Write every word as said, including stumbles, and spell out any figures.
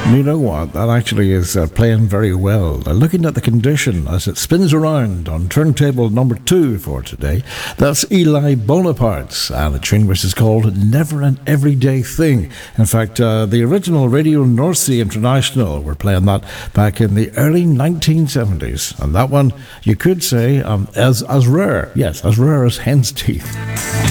You know what? That actually is uh, playing very well. Uh, looking at the condition as it spins around on turntable number two for today, that's Eli Bonaparte, and the tune which is called Never an Everyday Thing. In fact, uh, the original Radio North Sea International were playing that back in the early nineteen seventies, and that one, you could say, um, as, as rare, yes, as rare as hen's teeth.